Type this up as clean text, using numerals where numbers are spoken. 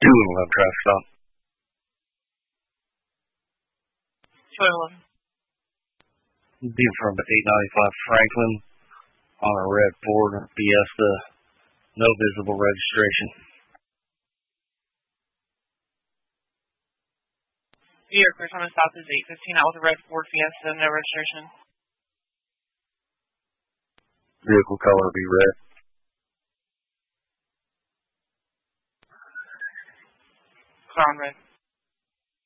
Doing web traffic stop. 211. Be from 895 Franklin on a red Ford Fiesta, no visible registration. New York, on the south is 815 out with a red Ford Fiesta, no registration. Vehicle color be red. Car on red.